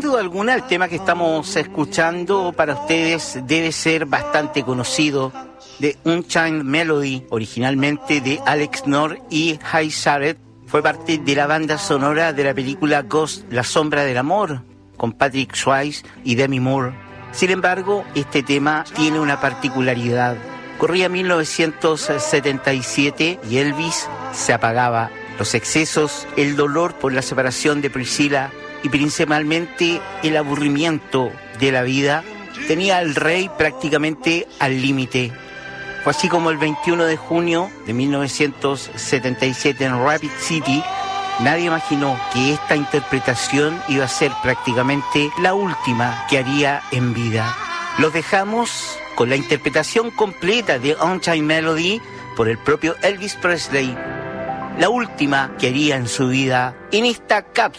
duda alguna, el tema que estamos escuchando para ustedes debe ser bastante conocido, de Unchained Melody, originalmente de Alex North y Hy Jarrett. Fue parte de la banda sonora de la película Ghost, La sombra del amor, con Patrick Swayze y Demi Moore. Sin embargo, este tema tiene una particularidad. Corría 1977 y Elvis se apagaba. Los excesos, el dolor por la separación de Priscilla y principalmente el aburrimiento de la vida tenía al rey prácticamente al límite. Fue así como el 21 de junio de 1977 en Rapid City, nadie imaginó que esta interpretación iba a ser prácticamente la última que haría en vida. Los dejamos con la interpretación completa de Unchained Melody por el propio Elvis Presley, la última que haría en su vida en esta cápsula